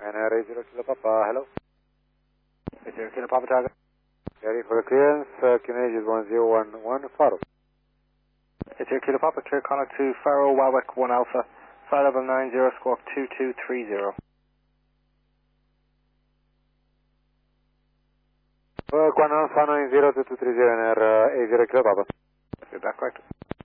NR 0 Kilo Papa, hello. 0 Kilo Papa target. Ready for the clearance, QNH is 1011 Faro. 0 Kilo Papa, clear contact to Faro, Warwick 1 Alpha, flight level 90, squawk 2230. Quantum Alpha 90 2230 NR 0 Kilo Papa. Is that correct?